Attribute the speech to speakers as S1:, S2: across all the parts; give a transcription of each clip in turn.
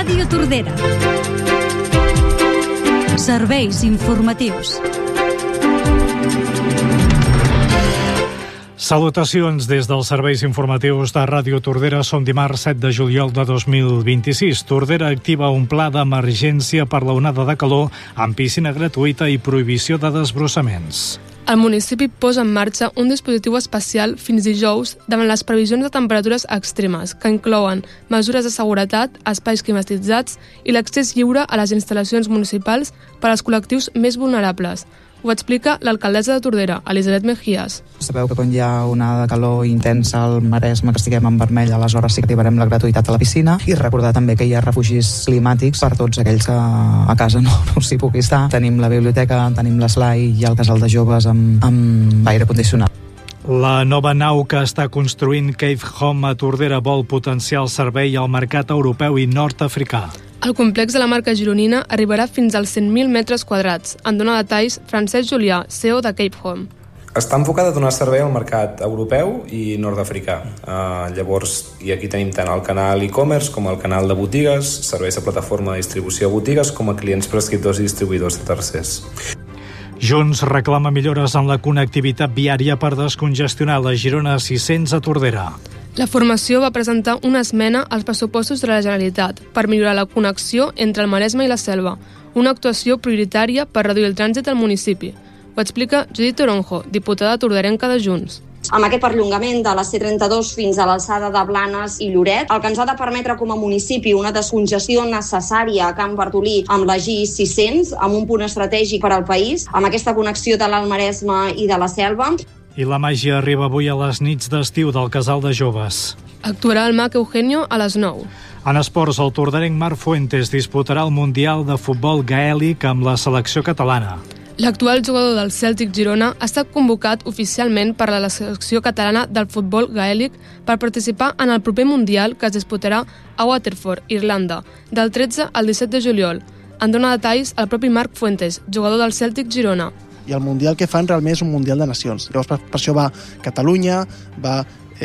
S1: Ràdio Tordera. Serveis informatius.
S2: Salutacions des dels serveis informatius de Ràdio Tordera. Som dimarts 7 de juliol de 2026. Tordera activa un pla d'emergència per la onada de calor amb piscina gratuïta i prohibició de desbrossaments.
S3: El municipi posa en marxa un dispositiu especial fins dijous davant les previsions de temperatures extremes, que inclouen mesures de seguretat, espais climatitzats i l'accés lliure a les instal·lacions municipals per als col·lectius més vulnerables. Ho explica l'alcaldessa de Tordera, Elisabet Mejías.
S4: Sabeu que quan hi ha una de calor intensa al Maresme, que estiguem en vermell, aleshores sí que activarem la gratuïtat a la piscina, i recordar també que hi ha refugis climàtics per tots aquells que a casa no s'hi pugui estar. Tenim la biblioteca, tenim l'eslai i el casal de joves amb aire condicionat.
S2: La nova nau que està construint Cave Home a Tordera vol potenciar el servei al mercat europeu i nord-africà.
S3: El complex de la marca gironina arribarà fins als 100.000 metres quadrats. En dona detalls Francesc Julià, CEO de Cave Home.
S5: Està enfocada a donar servei al mercat europeu i nord-africà. Llavors, i aquí tenim tant el canal e-commerce com el canal de botigues, serveis de plataforma de distribució a botigues, com a clients prescriptors i distribuïdors de tercers.
S2: Junts reclama millores en la connectivitat viària per descongestionar la Girona 600 a Tordera.
S3: La formació va presentar una esmena als pressupostos de la Generalitat per millorar la connexió entre el Maresme i la Selva, una actuació prioritària per reduir el trànsit al municipi. Ho explica Judit Toronjo, diputada torderenca de Junts.
S6: Amb aquest perllongament de la C32 fins a l'alçada de Blanes i Lloret, el que ens ha de permetre com a municipi una descongestió necessària a Can Bartolí amb la G600, amb un punt estratègic per al país, amb aquesta connexió de l'Alt Maresme i de la Selva.
S2: I la màgia arriba avui a les nits d'estiu del Casal de Joves.
S3: Actuarà el mag Eugenio a les 9.
S2: En esports, el torderenc Marc Fuentes disputarà el Mundial de Futbol Gaèlic amb la selecció catalana.
S3: L'actual jugador del Celtic Girona ha estat convocat oficialment per a la selecció catalana del futbol gaèlic per participar en el proper Mundial que es disputarà a Waterford, Irlanda, del 13 al 17 de juliol. En dona detalls el propi Marc Fuentes, jugador del Celtic Girona.
S7: I el Mundial que fan realment és un Mundial de Nacions. Llavors per això va Catalunya, va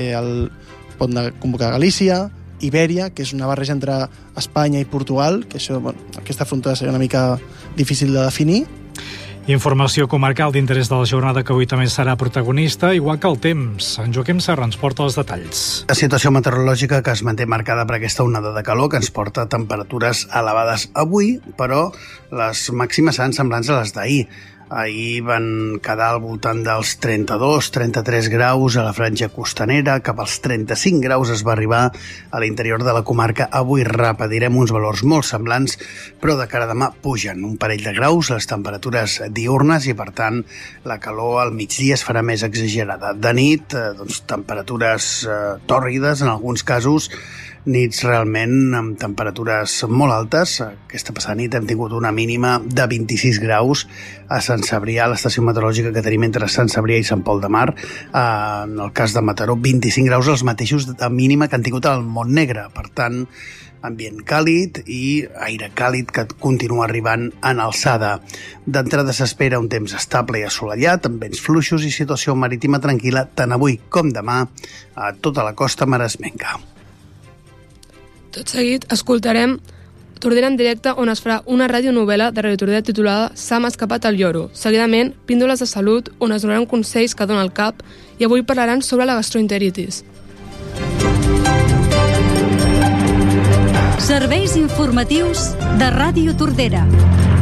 S7: pot convocar Galícia, Ibèria, que és una barreja entre Espanya i Portugal, que això, aquesta frontera seria una mica difícil de definir.
S2: Informació comarcal d'interès de la jornada que avui també serà protagonista, igual que el temps. En Joaquim Serra ens porta els detalls.
S8: La situació meteorològica que es manté marcada per aquesta onada de calor que ens porta a temperatures elevades avui, però les màximes seran semblants a les d'ahir. Ahir van quedar al voltant dels 32-33 graus a la franja costanera, cap als 35 graus es va arribar a l'interior de la comarca. Avui repetirem uns valors molt semblants, però de cara a demà pugen un parell de graus les temperatures diurnes i, per tant, la calor al migdia es farà més exagerada. De nit, temperatures tòrrides en alguns casos, nits realment amb temperatures molt altes. Aquesta passada nit hem tingut una mínima de 26 graus a Sant Cebrià, l'estació meteorològica que tenim entre Sant Cebrià i Sant Pol de Mar. En el cas de Mataró, 25 graus, els mateixos de mínima que han tingut al Montnegre. Per tant, ambient càlid i aire càlid que continua arribant en alçada. D'entrada s'espera un temps estable i assolellat, amb vents fluixos i situació marítima tranquil·la tant avui com demà a tota la costa maresmenca.
S3: Tot seguit escoltarem Tordera en directe, on es farà una radionovel·la de Ràdio Tordera titulada S'ha escapat el lloro. Seguidament, píndoles de salut, on es donaran consells que dona el cap, i avui parlaran sobre la gastroenteritis.
S1: Serveis informatius de Ràdio Tordera.